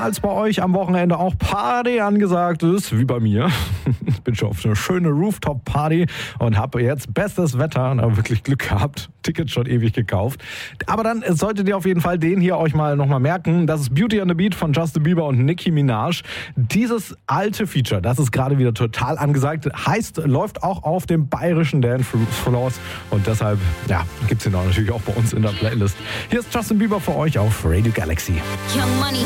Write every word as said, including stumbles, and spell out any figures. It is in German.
falls bei euch am Wochenende auch Party angesagt ist, wie bei mir. Ich bin schon auf eine schöne Rooftop-Party und habe jetzt bestes Wetter und habe wirklich Glück gehabt. Tickets schon ewig gekauft. Aber dann solltet ihr auf jeden Fall den hier euch mal nochmal merken. Das ist Beauty and the Beat von Justin Bieber und Nicki Minaj. Dieses alte Feature, das ist gerade wieder total angesagt, heißt, läuft auch auf dem bayerischen Dancefloors und deshalb, ja, gibt's ihn auch natürlich auch bei uns in der Playlist. Hier ist Justin Bieber für euch auf Radio Galaxy. Young Money.